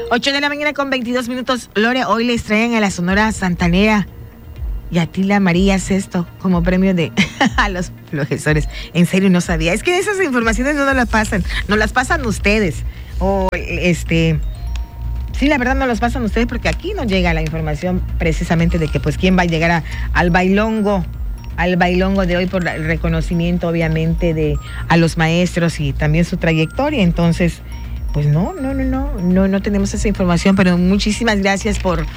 8 de la mañana con 22 minutos. Lore, hoy les traen a la Sonora Santanera y a Tila María Sesto como premio de a los profesores. En serio, no sabía. Es que esas informaciones no nos las pasan. Nos las pasan ustedes. Sí, la verdad no las pasan ustedes porque aquí no llega la información precisamente de que pues quién va a llegar al bailongo de hoy por el reconocimiento obviamente a los maestros y también su trayectoria. Entonces, pues no tenemos esa información, pero muchísimas gracias por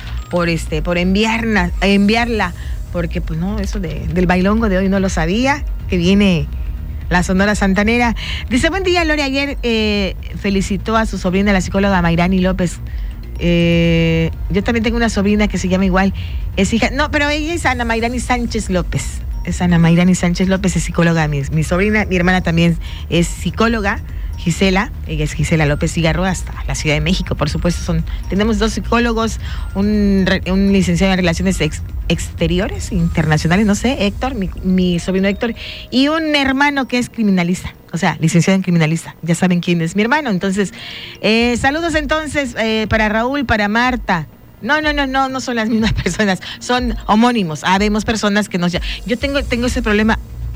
enviarla, porque pues no, eso del bailongo de hoy no lo sabía, que viene la Sonora Santanera. Dice, buen día, Lore, ayer felicitó a su sobrina, la psicóloga Mayrani López. Yo también tengo una sobrina que se llama igual, es hija, no, pero ella es Ana Mayrani Sánchez López, es psicóloga, mi sobrina, mi hermana también es psicóloga, Gisela, ella es Gisela López Cigarro, hasta la Ciudad de México, por supuesto. Tenemos 2 psicólogos, un licenciado en Relaciones Exteriores, Internacionales, no sé, Héctor, mi sobrino Héctor, y un hermano que es criminalista, o sea, licenciado en criminalista. Ya saben quién es mi hermano. Entonces, saludos entonces para Raúl, para Marta. No son las mismas personas, son homónimos. Habemos personas que yo tengo ese problema,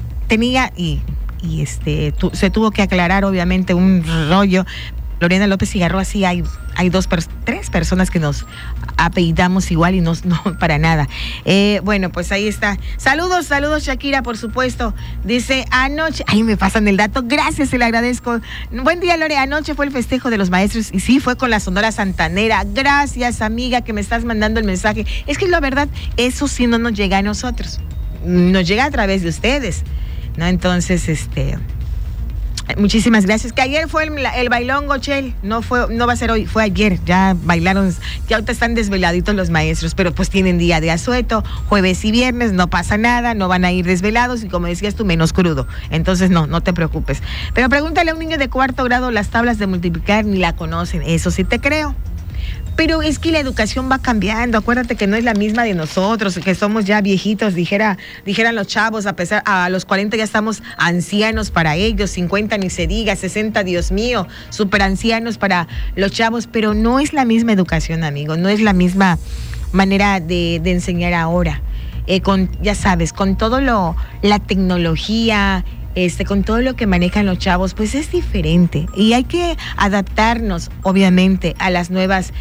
se tuvo que aclarar obviamente un rollo. Lorena López Cigarro, sí hay 3 personas que nos apellidamos igual y no para nada. Bueno, pues ahí está. Saludos Shakira, por supuesto. Dice, anoche, ahí me pasan el dato, gracias, se le agradezco. Buen día, Lore, anoche fue el festejo de los maestros y sí, fue con la Sonora Santanera. Gracias, amiga, que me estás mandando el mensaje. Es que la verdad, eso sí no nos llega a nosotros, nos llega a través de ustedes, ¿no? Entonces, muchísimas gracias. Que ayer fue el bailongo, Chel. No va a ser hoy, fue ayer. Ya bailaron, ya ahorita están desveladitos los maestros, pero pues tienen día de asueto, jueves y viernes, no pasa nada, no van a ir desvelados y como decías tú, menos crudo. Entonces no te preocupes. Pero pregúntale a un niño de 4º grado las tablas de multiplicar, ni la conocen. Eso sí te creo. Pero es que la educación va cambiando. Acuérdate que no es la misma de nosotros, que somos ya viejitos, dijeran los chavos, a los 40 ya estamos ancianos para ellos, 50 ni se diga, 60, Dios mío, súper ancianos para los chavos, pero no es la misma educación, amigo, no es la misma manera de enseñar ahora. Ya sabes, con todo la tecnología, con todo lo que manejan los chavos, pues es diferente y hay que adaptarnos obviamente a las nuevas,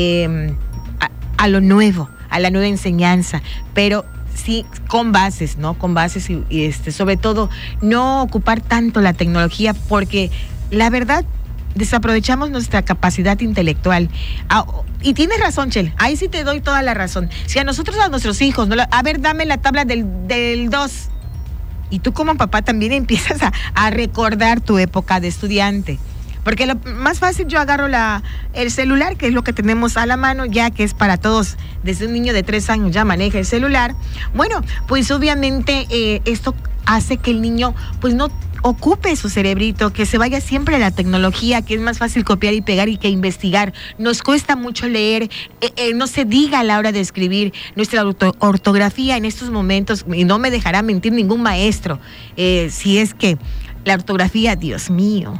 a lo nuevo, a la nueva enseñanza, pero sí con bases, ¿no? Con bases y sobre todo no ocupar tanto la tecnología, porque la verdad desaprovechamos nuestra capacidad intelectual. Y tienes razón, Chel, ahí sí te doy toda la razón. Si a nuestros hijos, ¿no? A ver, dame la tabla del 2. Y tú como papá también empiezas a recordar tu época de estudiante. Porque lo más fácil, yo agarro el celular, que es lo que tenemos a la mano, ya que es para todos. Desde un niño de 3 años ya maneja el celular. Bueno, pues obviamente esto hace que el niño pues no ocupe su cerebrito, que se vaya siempre a la tecnología, que es más fácil copiar y pegar y que investigar. Nos cuesta mucho leer, no se diga a la hora de escribir. Nuestra ortografía en estos momentos, y no me dejará mentir ningún maestro, si es que la ortografía, Dios mío,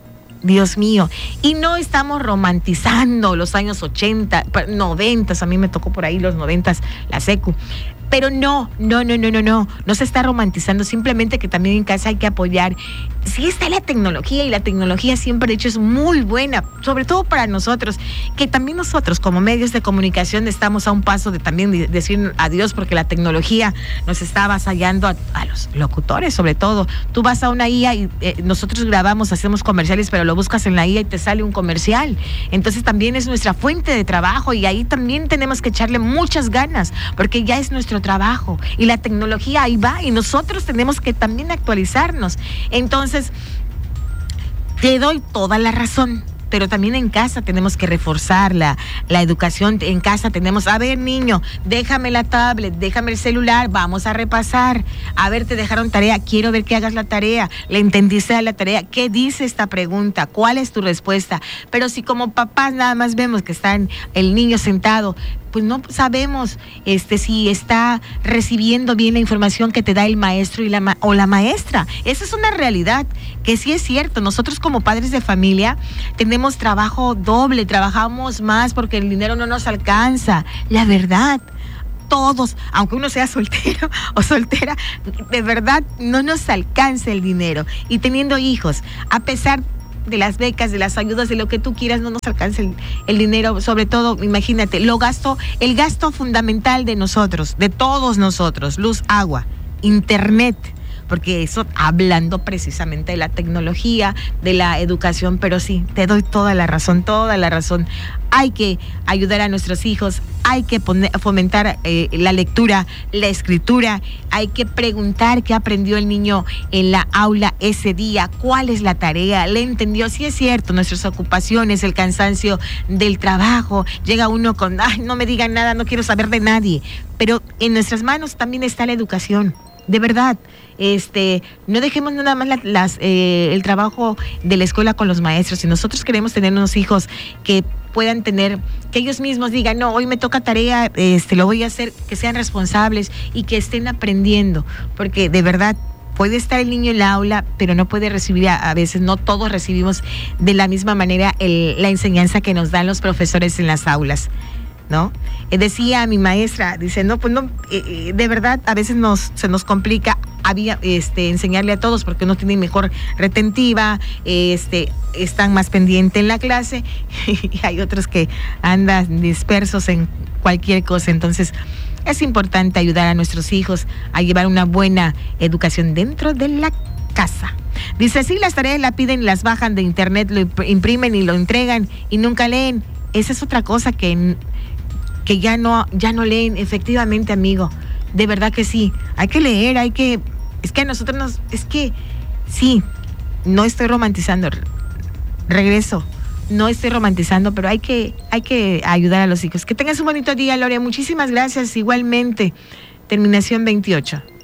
y no estamos romantizando los años 80, 90, a mí me tocó por ahí los 90, la secu. Pero no se está romantizando, simplemente que también en casa hay que apoyar. Sí está la tecnología, y la tecnología siempre, de hecho, es muy buena, sobre todo para nosotros, que también nosotros como medios de comunicación estamos a un paso de también decir adiós, porque la tecnología nos está avasallando a los locutores, sobre todo. Tú vas a una IA y nosotros grabamos, hacemos comerciales, pero lo buscas en la IA y te sale un comercial. Entonces también es nuestra fuente de trabajo y ahí también tenemos que echarle muchas ganas, porque ya es nuestro trabajo y la tecnología ahí va y nosotros tenemos que también actualizarnos. Entonces, te doy toda la razón, pero también en casa tenemos que reforzar la educación. En casa tenemos, a ver, niño, déjame la tablet, déjame el celular, vamos a repasar. A ver, te dejaron tarea, quiero ver que hagas la tarea. ¿Le entendiste a la tarea? ¿Qué dice esta pregunta? ¿Cuál es tu respuesta? Pero si como papás nada más vemos que está el niño sentado, pues no sabemos si está recibiendo bien la información que te da el maestro o la maestra. Esa es una realidad que sí es cierto. Nosotros como padres de familia tenemos trabajo doble, trabajamos más porque el dinero no nos alcanza. La verdad, todos, aunque uno sea soltero o soltera, de verdad no nos alcanza el dinero. Y teniendo hijos, a pesar de las becas, de las ayudas, de lo que tú quieras, no nos alcanza el dinero. Sobre todo, imagínate, el gasto fundamental de nosotros, de todos nosotros: luz, agua, internet, porque eso hablando precisamente de la tecnología, de la educación. Pero sí, te doy toda la razón. Hay que ayudar a nuestros hijos, hay que fomentar la lectura, la escritura, hay que preguntar qué aprendió el niño en la aula ese día, cuál es la tarea, le entendió. Sí es cierto, nuestras ocupaciones, el cansancio del trabajo, llega uno con, ay, no me digan nada, no quiero saber de nadie, pero en nuestras manos también está la educación. De verdad, no dejemos nada más el trabajo de la escuela con los maestros. Si nosotros queremos tener unos hijos que puedan tener, que ellos mismos digan, no, hoy me toca tarea, lo voy a hacer, que sean responsables y que estén aprendiendo, porque de verdad puede estar el niño en la aula, pero no puede recibir, a veces no todos recibimos de la misma manera la enseñanza que nos dan los profesores en las aulas, ¿no? Decía mi maestra, dice, no, pues no, de verdad a veces se nos complica enseñarle a todos porque uno tiene mejor retentiva, están más pendientes en la clase y hay otros que andan dispersos en cualquier cosa. Entonces es importante ayudar a nuestros hijos a llevar una buena educación dentro de la casa. Dice, sí, las tareas la piden y las bajan de internet, lo imprimen y lo entregan y nunca leen. Esa es otra cosa que ya no leen. Efectivamente, amigo, de verdad que sí, hay que leer, es que a nosotros sí, no estoy romantizando, regreso, no estoy romantizando, pero hay que ayudar a los hijos. Que tengas un bonito día, Lorea, muchísimas gracias, igualmente. Terminación 28.